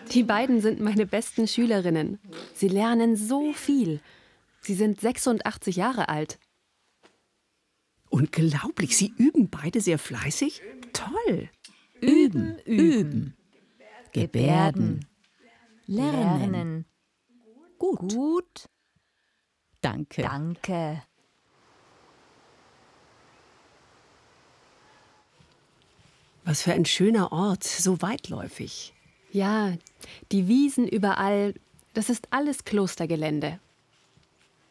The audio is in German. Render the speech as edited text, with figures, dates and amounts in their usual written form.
Die beiden sind meine besten Schülerinnen. Sie lernen so viel. Sie sind 86 Jahre alt. Unglaublich, Sie üben beide sehr fleißig? Toll. Üben, üben. Gebärden. Lernen. Gut. Danke. Danke. Was für ein schöner Ort, so weitläufig. Ja, die Wiesen überall, das ist alles Klostergelände.